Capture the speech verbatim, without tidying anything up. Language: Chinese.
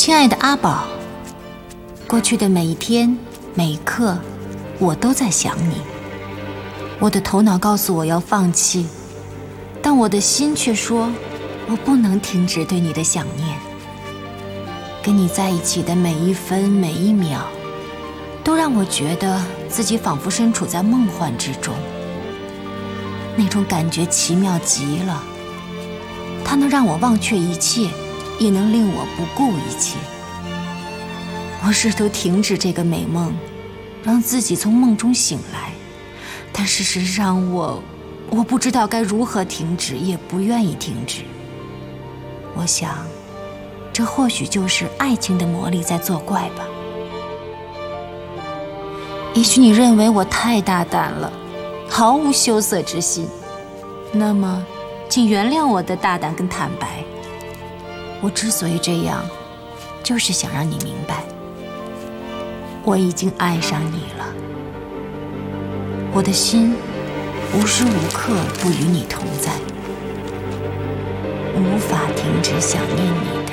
亲爱的阿宝，过去的每一天每一刻，我都在想你。我的头脑告诉我要放弃，但我的心却说我不能停止对你的想念。跟你在一起的每一分每一秒，都让我觉得自己仿佛身处在梦幻之中。那种感觉奇妙极了，它能让我忘却一切，也能令我不顾一切。我试图停止这个美梦，让自己从梦中醒来，但事实上我我不知道该如何停止，也不愿意停止。我想这或许就是爱情的魔力在作怪吧。也许你认为我太大胆了，毫无羞涩之心，那么请原谅我的大胆跟坦白。我之所以这样，就是想让你明白，我已经爱上你了。我的心无时无刻不与你同在，无法停止想念你的。